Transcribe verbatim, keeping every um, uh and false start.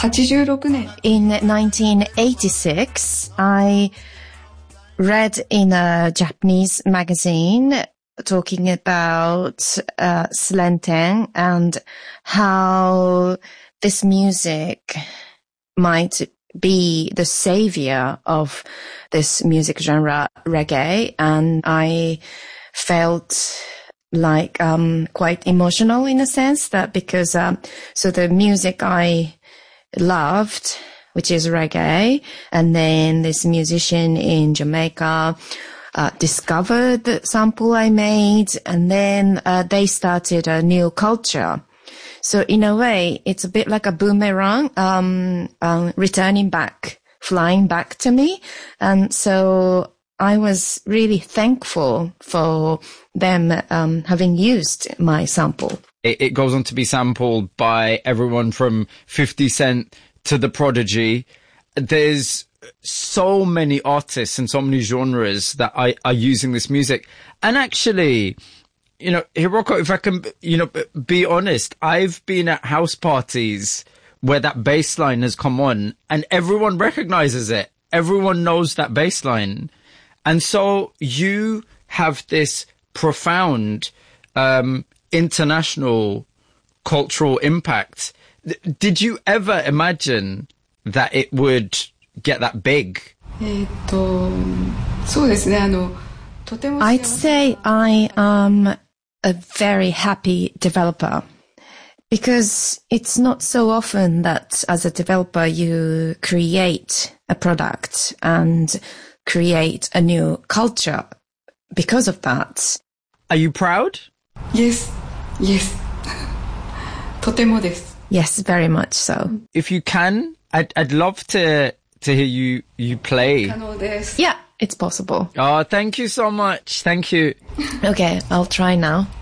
In nineteen eighty-six, I read in a Japanese magazine talking about uh, Slenten and how this music might be the savior of this music genre, reggae, and I felt like um quite emotional in a sense that because um so the music I loved, which is reggae, and then this musician in Jamaica uh, discovered the sample I made, and then uh, they started a new culture. So in a way, it's a bit like a boomerang, um, um, returning back, flying back to me. And so I was really thankful for them um, having used my sample. It, it goes on to be sampled by everyone from fifty Cent to The Prodigy. There's so many artists and so many genres that I, are using this music. And actually, you know, Hiroko, if I can, you know, be honest, I've been at house parties where that bass line has come on and everyone recognizes it. Everyone knows that bass line. And so you have this profound um, international cultural impact. Did you ever imagine that it would get that big? I'd say I am a very happy developer because it's not so often that as a developer you create a product and create a new culture because of that. Are you proud? Yes, yes. とてもです. Yes, very much so. If you can, I'd, I'd love to, to hear you, you play. 可能です。 Yeah, it's possible. Oh, thank you so much. Thank you. Okay, I'll try now.